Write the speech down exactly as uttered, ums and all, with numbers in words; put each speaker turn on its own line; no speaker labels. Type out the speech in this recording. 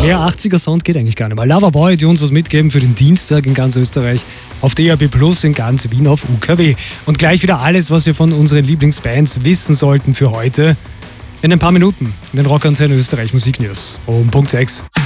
Mehr achtziger-Sound geht eigentlich gar nicht mehr. Loverboy, die uns was mitgeben für den Dienstag in ganz Österreich, auf D A B Plus in ganz Wien auf U K W. Und gleich wieder alles, was wir von unseren Lieblingsbands wissen sollten für heute. In ein paar Minuten in den Rock Antenne Österreich Musiknews um Punkt sechs.